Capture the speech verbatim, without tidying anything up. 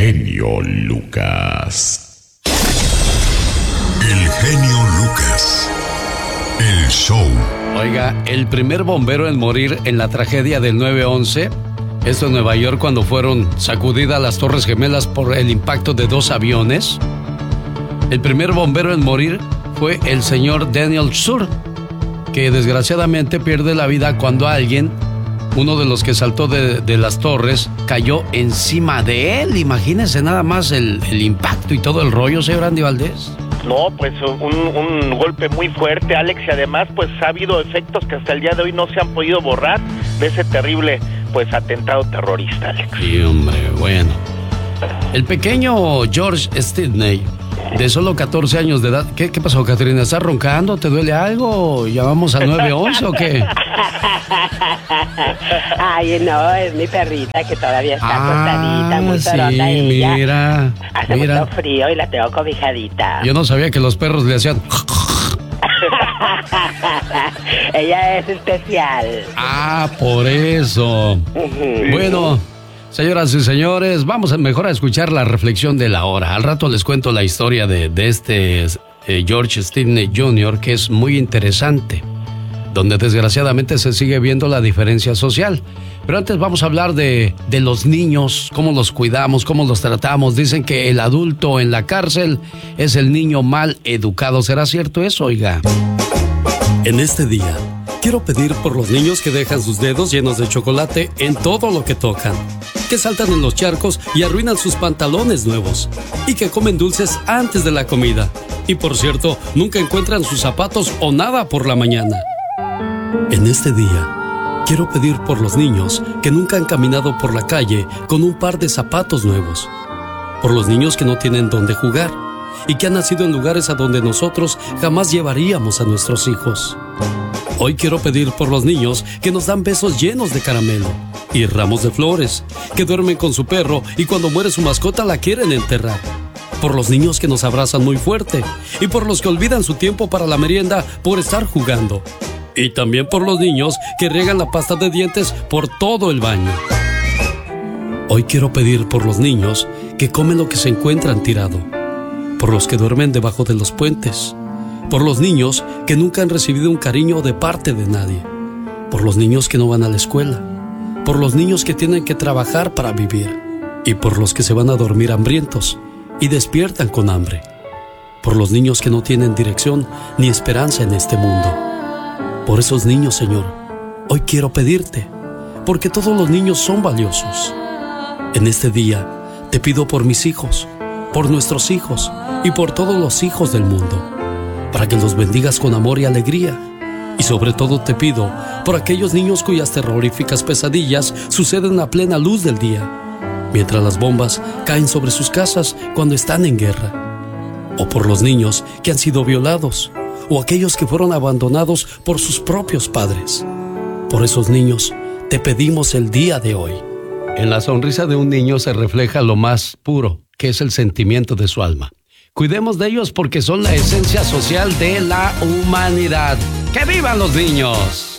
genio Lucas. El genio Lucas. El show. Oiga, el primer bombero en morir en la tragedia del nueve once, esto en Nueva York, cuando fueron sacudidas las Torres Gemelas por el impacto de dos aviones. El primer bombero en morir fue el señor Daniel Schur, que desgraciadamente pierde la vida cuando alguien, uno de los que saltó de, de las torres, cayó encima de él. Imagínense nada más el, el impacto y todo el rollo, señor Andy Valdés. No, pues un, un golpe muy fuerte, Alex, y además pues ha habido efectos que hasta el día de hoy no se han podido borrar de ese terrible pues atentado terrorista, Alex. Sí, hombre, bueno. El pequeño George Stinney, de solo catorce años de edad. ¿Qué, qué pasó, Catrina? ¿Estás roncando? ¿Te duele algo? ¿Llamamos al nueve once o qué? Ay, no, es mi perrita que todavía está ah, acostadita, muy sí, sorota ella. mira. Hace mira. mucho frío y la tengo cobijadita. Yo no sabía que los perros le hacían... Ella es especial. Ah, por eso. Bueno, señoras y señores, vamos a mejor a escuchar la reflexión de la hora. Al rato les cuento la historia de, de este eh, George Stinney junior, que es muy interesante, donde desgraciadamente se sigue viendo la diferencia social. Pero antes vamos a hablar de, de los niños, cómo los cuidamos, cómo los tratamos. Dicen que el adulto en la cárcel es el niño mal educado. ¿Será cierto eso, oiga? En este día, quiero pedir por los niños que dejan sus dedos llenos de chocolate en todo lo que tocan, que saltan en los charcos y arruinan sus pantalones nuevos, y que comen dulces antes de la comida. Y por cierto, nunca encuentran sus zapatos o nada por la mañana. En este día, quiero pedir por los niños que nunca han caminado por la calle con un par de zapatos nuevos, por los niños que no tienen dónde jugar y que han nacido en lugares a donde nosotros jamás llevaríamos a nuestros hijos. Hoy quiero pedir por los niños que nos dan besos llenos de caramelo y ramos de flores, que duermen con su perro y cuando muere su mascota la quieren enterrar. Por los niños que nos abrazan muy fuerte y por los que olvidan su tiempo para la merienda por estar jugando. Y también por los niños que riegan la pasta de dientes por todo el baño. Hoy quiero pedir por los niños que comen lo que se encuentran tirado, por los que duermen debajo de los puentes, por los niños que nunca han recibido un cariño de parte de nadie, por los niños que no van a la escuela, por los niños que tienen que trabajar para vivir y por los que se van a dormir hambrientos y despiertan con hambre, por los niños que no tienen dirección ni esperanza en este mundo. Por esos niños, Señor, hoy quiero pedirte, porque todos los niños son valiosos. En este día te pido por mis hijos, por nuestros hijos y por todos los hijos del mundo, para que los bendigas con amor y alegría. Y sobre todo te pido por aquellos niños cuyas terroríficas pesadillas suceden a plena luz del día, mientras las bombas caen sobre sus casas cuando están en guerra. O por los niños que han sido violados, o aquellos que fueron abandonados por sus propios padres. Por esos niños te pedimos el día de hoy. En la sonrisa de un niño se refleja lo más puro, que es el sentimiento de su alma. Cuidemos de ellos porque son la esencia social de la humanidad. ¡Que vivan los niños!